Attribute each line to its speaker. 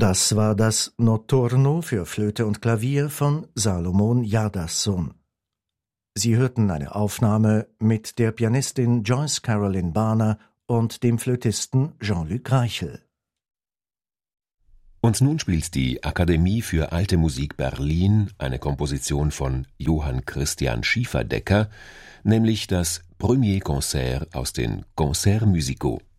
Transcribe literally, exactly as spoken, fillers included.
Speaker 1: Das war das Notturno für Flöte und Klavier von Salomon Jadassohn. Sie hörten eine Aufnahme mit der Pianistin Joyce Carolyn Barner und dem Flötisten Jean-Luc Reichel.
Speaker 2: Und nun spielt die Akademie für Alte Musik Berlin eine Komposition von Johann Christian Schieferdecker, nämlich das Premier Concert aus den Concerts musicaux.